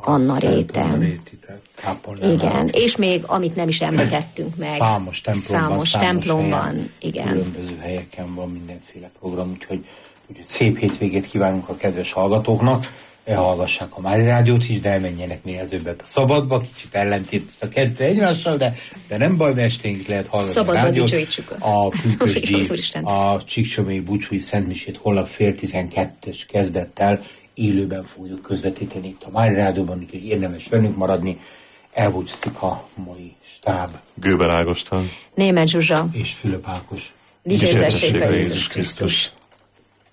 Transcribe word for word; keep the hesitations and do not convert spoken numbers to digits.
Anna Réte. Anna Réti, igen, és még amit nem is említettünk meg. Számos templomban, számos, számos templomban, helyen, igen. Különböző helyeken van mindenféle program, úgyhogy, úgyhogy szép hétvégét kívánunk a kedves hallgatóknak. Hallgassák a Mária Rádiót is, de elmenjenek minél többet a szabadba, kicsit ellentét a kettő egymással, de, de nem baj, mert esténk lehet hallgatni szabadba a rádiót. A Pünkösdi, a Csíksomai búcsúi szentmisét holnap fél tizenkettes kezdettel élőben fogjuk közvetíteni itt a Mária Rádióban, úgyhogy érdemes velünk maradni. Elbúcsúzik a mai stáb. Gőber Ágoston, Németh Zsuzsa és Fülöp Ákos. Dicsértessék be Jézus Krisztus.